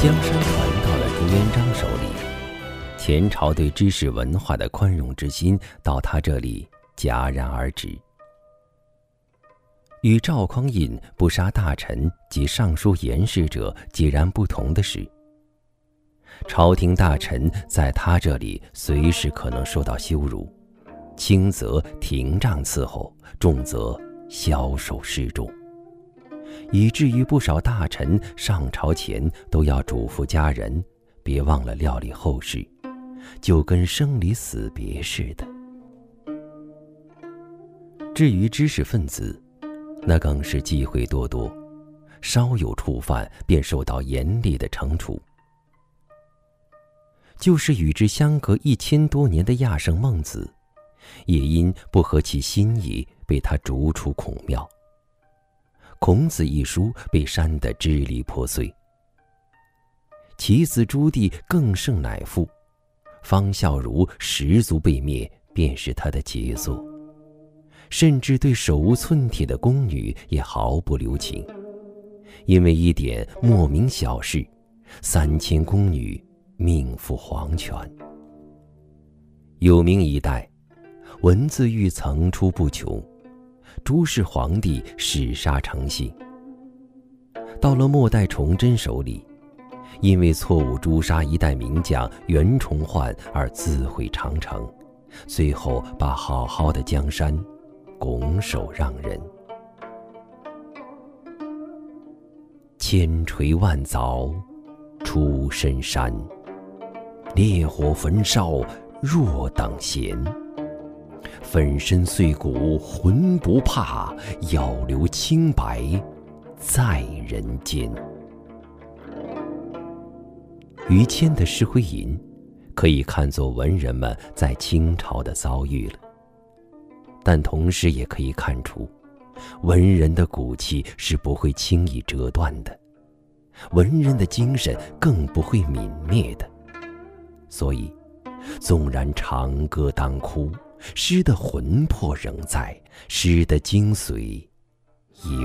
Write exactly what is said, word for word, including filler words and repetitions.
江山传到了朱元璋手里，前朝对知识文化的宽容之心到他这里戛然而止。与赵匡胤不杀大臣及尚书言事者截然不同的是，朝廷大臣在他这里随时可能受到羞辱，轻则廷杖伺候，重则枭首示众，以至于不少大臣上朝前都要嘱咐家人别忘了料理后事，就跟生离死别似的。至于知识分子，那更是机会多多，稍有触犯便受到严厉的惩处。就是与之相隔一千多年的亚圣孟子，也因不合其心意被他逐出孔庙。孔子一书被删得支离破碎。其子朱棣更胜乃父，方孝孺十族被灭便是他的杰作，甚至对手无寸铁的宫女也毫不留情，因为一点莫名小事，三千宫女命赴黄泉。有名一代，文字狱层出不穷，诸氏皇帝弑杀成性。到了末代崇祯手里，因为错误诛杀一代名将袁崇焕而自毁长城，最后把好好的江山拱手让人。千锤万凿出深山，烈火焚烧若等闲。粉身碎骨浑不怕，要留清白在人间。于谦的《诗会吟》可以看作文人们在清朝的遭遇了，但同时也可以看出，文人的骨气是不会轻易折断的，文人的精神更不会泯灭的。所以纵然长歌当哭，诗的魂魄仍在，诗的精髓